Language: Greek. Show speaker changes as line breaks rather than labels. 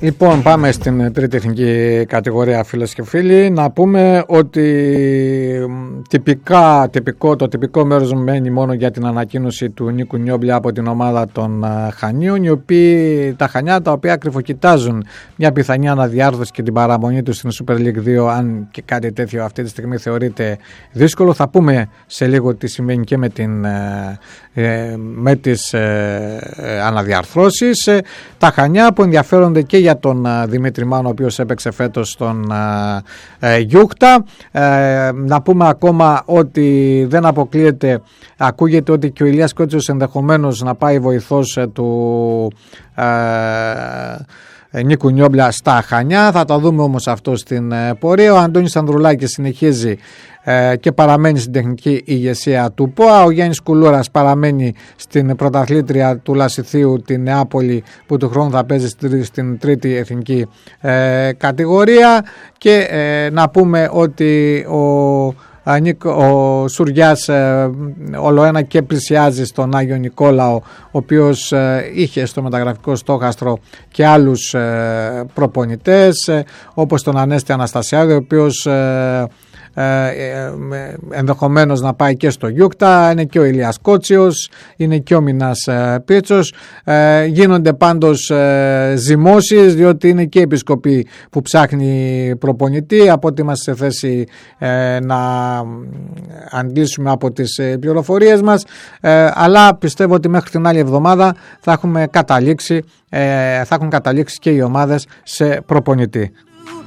Λοιπόν, πάμε στην τρίτη εθνική κατηγορία, φίλες και φίλοι. Να πούμε ότι το τυπικό μέρος μένει μόνο για την ανακοίνωση του Νίκου Νιόμπλια από την ομάδα των Χανίων, τα Χανιά τα οποία κρυφοκοιτάζουν μια πιθανή αναδιάρθρωση και την παραμονή του στην Super League 2, αν και κάτι τέτοιο αυτή τη στιγμή θεωρείται δύσκολο. Θα πούμε σε λίγο τι συμβαίνει και με τις αναδιαρθρώσεις. Τα Χανιά που ενδιαφέρονται και για τον Δημήτρη Μάνο, ο οποίος έπαιξε φέτος στον Γιούκτα. Να πούμε ακόμα ότι δεν αποκλείεται, ακούγεται ότι και ο Ηλίας Κότσιος ενδεχομένως να πάει βοηθός του Νίκου Νιόμπλια στα Χανιά. Θα το δούμε όμως αυτό στην πορεία. Ο Αντώνης Ανδρουλάκης συνεχίζει και παραμένει στην τεχνική ηγεσία του ΠΟΑ. Ο Γιάννης Κουλούρας παραμένει στην πρωταθλήτρια του Λασιθίου, την Νεάπολη, που του χρόνου θα παίζει στην τρίτη εθνική κατηγορία. Και να πούμε ότι ο Σουριάς ολοένα και πλησιάζει στον Άγιο Νικόλαο, ο οποίος είχε στο μεταγραφικό στόχαστρο και άλλους προπονητές, όπως τον Ανέστη Αναστασιάδη, ο οποίος ενδεχομένως να πάει και στο Γιούκτα. Είναι και ο Ηλίας Κότσιος, είναι και ο Μινάς Πίτσος. Γίνονται πάντως ζυμώσεις, διότι είναι και η Επισκοπή που ψάχνει προπονητή, από ό,τι είμαστε σε θέση να αντλήσουμε από τις πληροφορίες μας, αλλά πιστεύω ότι μέχρι την άλλη εβδομάδα θα έχουν καταλήξει και οι ομάδες σε προπονητή.